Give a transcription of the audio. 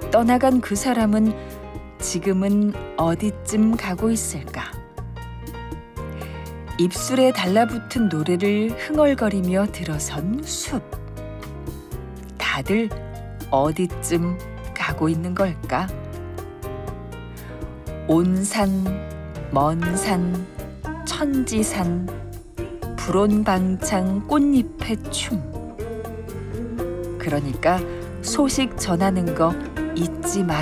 떠나간 그 사람은 지금은 어디쯤 가고 있을까? 입술에 달라붙은 노래를 흥얼거리며 들어선 숲. 다들 어디쯤 가고 있는 걸까? 온 산, 먼 산, 천지산, 불온방창 꽃잎의 춤. 그러니까 소식 전하는 거 잊지 마.